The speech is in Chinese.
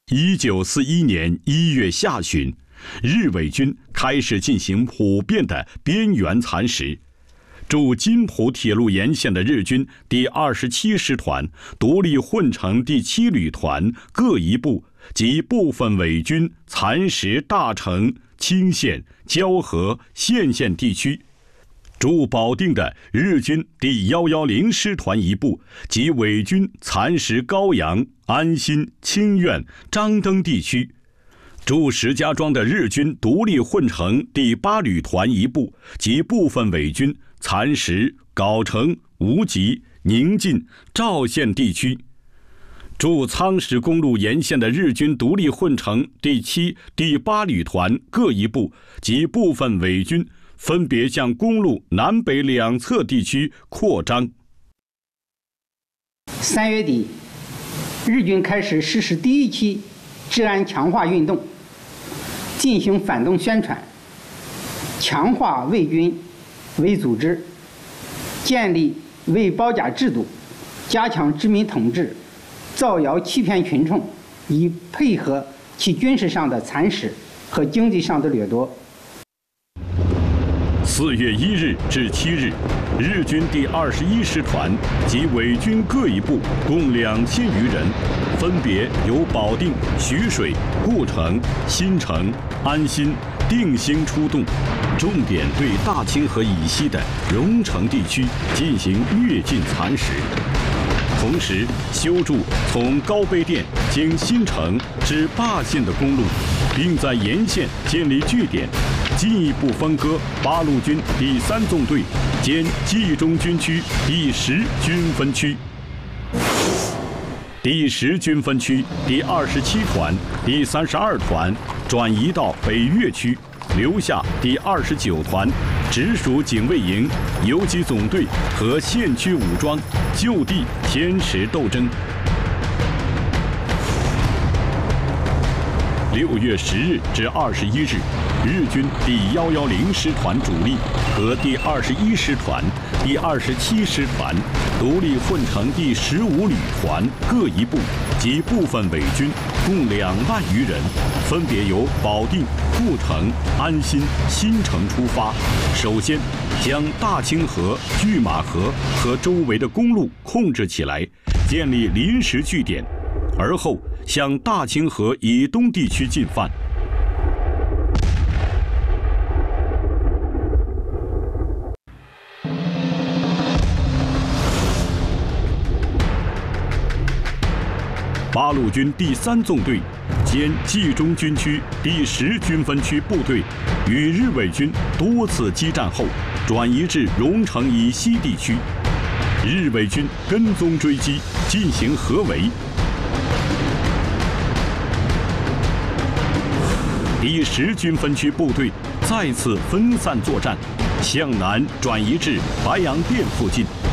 1941年1月下旬，日伪军开始进行普遍的边缘蚕食。驻津浦铁路沿线的日军第27师团、独立混成第7旅团各一部及部分伪军蚕食大城、清县、蛟河、县地区。驻保定的日军第110师团一部及伪军蚕食高阳、安新、清苑、张登地区。驻石家庄的日军独立混成第8旅团一部及部分伪军蚕食藁城、无极、宁晋、赵县地区。驻苍石公路沿线的日军独立混成第7、第8旅团各一部及部分伪军分别向公路南北两侧地区扩张。 3月底，日军开始实施第1期治安强化运动，进行反动宣传，强化伪军伪组织，建立伪包夹制度，加强殖民统治，造谣欺骗群众，以配合其军事上的蚕食和经济上的掠夺。 4月1日至7日，日军第21师团及伪军各一部共2000余人，分别由保定、徐水、故城、新城、安新、定兴出动，重点对大清河以西的荣城地区进行越境蚕食。同时修筑从高碑店经新城至霸县的公路，并在沿线建立据点，进一步分割八路军第3纵队兼冀中军区第10军分区。第10军分区第27团、第32团转移到北岳区，留下第29团直属警卫营、游击总队和县区武装就地坚持斗争。6月10日至21日，日军第110师团主力和第21师团、第27师团、独立混成第15旅团各一部及部分伪军共2万余人，分别由保定、故城、安新、新城出发，首先将大清河、拒马河和周围的公路控制起来，建立临时据点，而后向大清河以东地区进犯。八路军第3纵队兼冀中军区第10军分区部队与日伪军多次激战后，转移至荣城以西地区。日伪军跟踪追击，进行合围。第10军分区部队再次分散作战，向南转移至白洋淀附近，